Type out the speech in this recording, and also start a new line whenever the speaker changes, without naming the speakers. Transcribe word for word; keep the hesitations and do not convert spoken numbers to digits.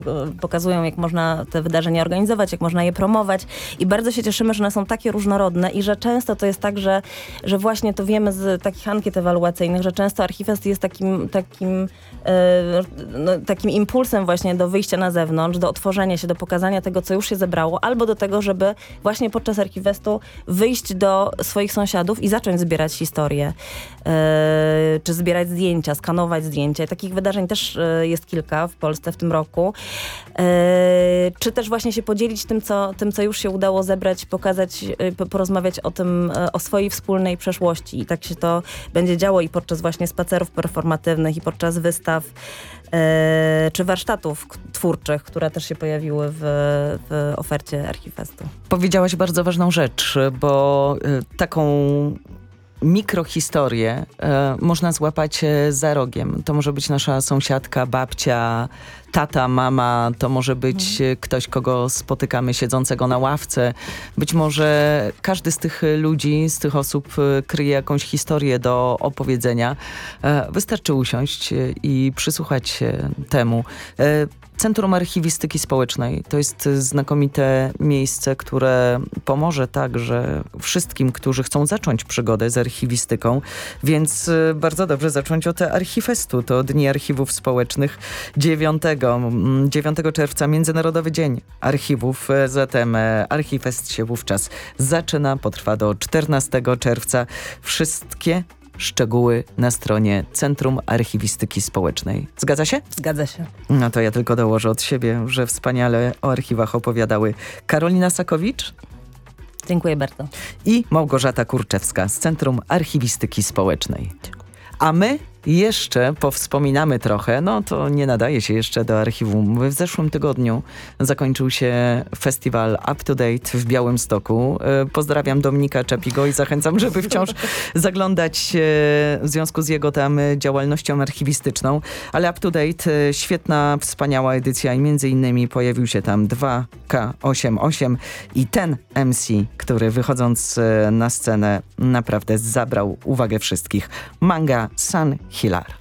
pokazują, jak można te wydarzenia organizować, jak można je promować i bardzo się cieszymy, że one są takie różnorodne i że często to jest tak, że, że właśnie to wiemy z takich ankiet ewaluacyjnych, że często Archifest jest takim, takim, e, no, takim impulsem właśnie do wyjścia na zewnątrz, do otworzenia się, do pokazania tego, co już się zebrało, albo do tego, żeby właśnie podczas Archifestu wyjść do swoich sąsiadów i zacząć zbierać historię, e, czy zbierać zdjęcia, skanować zdjęcia. I takich wydarzeń też e, jest kilka w Polsce w tym roku. E, czy też właśnie się podzielić tym co, tym, co już się udało zebrać, pokazać, e, porozmawiać o tym, e, o swojej wspólnej przeszłości. I tak się to będzie działo i podczas właśnie spacerów performatywnych, i podczas wystaw, e, czy warsztatów k- twórczych, które też się pojawiły w, w ofercie Archifestu.
Powiedziałaś bardzo ważną rzecz, bo y, taką mikrohistorię e, można złapać e, za rogiem. To może być nasza sąsiadka, babcia, tata, mama, to może być e, ktoś, kogo spotykamy siedzącego na ławce. Być może każdy z tych ludzi, z tych osób e, kryje jakąś historię do opowiedzenia. E, wystarczy usiąść e, i przysłuchać się temu. E, Centrum Archiwistyki Społecznej to jest znakomite miejsce, które pomoże także wszystkim, którzy chcą zacząć przygodę z archiwistyką, więc y, bardzo dobrze zacząć od Archifestu. To Dni Archiwów Społecznych dziewiątego czerwca, Międzynarodowy Dzień Archiwów. Zatem e, Archifest się wówczas zaczyna, potrwa do czternastego czerwca. Wszystkie szczegóły na stronie Centrum Archiwistyki Społecznej. Zgadza się?
Zgadza się.
No to ja tylko dołożę od siebie, że wspaniale o archiwach opowiadały Karolina Sakowicz
Dziękuję bardzo.
i Małgorzata Kurczewska z Centrum Archiwistyki Społecznej. A my jeszcze powspominamy trochę, no to nie nadaje się jeszcze do archiwum. W zeszłym tygodniu zakończył się festiwal Up to Date w Białymstoku. E, Pozdrawiam Dominika Czapigo i zachęcam, żeby wciąż zaglądać e, w związku z jego tam działalnością archiwistyczną. Ale Up to Date, e, świetna, wspaniała edycja i między innymi pojawił się tam dwa K osiemdziesiąt osiem i ten M C, który wychodząc e, na scenę naprawdę zabrał uwagę wszystkich. Manga San Hilar.